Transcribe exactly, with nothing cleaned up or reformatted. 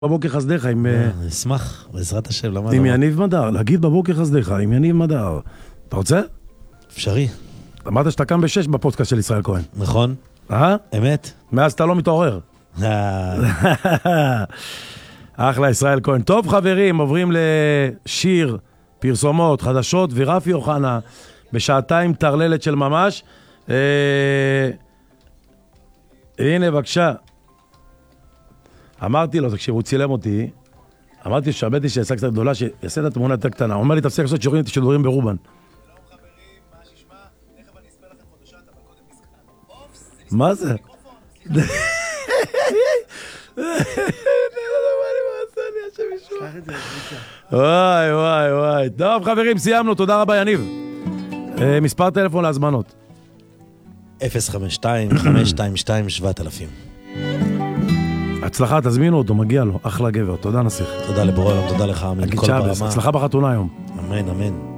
בבוקר חסדיך עם... אשמח, בעזרת השם, למה לא? עם יניב מדר, להגיד בבוקר חסדיך עם יניב מדר. אתה רוצה? אפשרי. אמרת שאתה קם בשש בפודקאסט של ישראל כהן. נכון. אה? אמת? מאז אתה לא מתעורר. אחלה ישראל כהן. טוב חברים, עוברים לשיר, פרסומות, חדשות, ורפי אוחנה בשעתיים תרללת של ממש. הנה בבקשה. אמרתי לו, תקשיב, הוא צילם אותי, אמרתי שהבאתי שיעשה קצת גדולה, שיעשה את התמונה יותר קטנה. הוא אומר לי, תפסיק לעשות שיעורים שדורים ברובן. שלום חברים, מה שישמע? תכף אני אספר לכם חדשות, אבל קודם מזכן. אופס, מה זה? וואי וואי וואי. טוב חברים, סיימנו, תודה רבה יניב. מספר טלפון להזמנות אפס חמש שתיים חמש שתיים שתיים שבעת אלפים. הצלחה, תזמינו אותו, מגיע לו, אחלה גבר. תודה נסיך. תודה לבורא עולם, תודה לך, אמן. הצלחה בחתונה היום. אמן, אמן.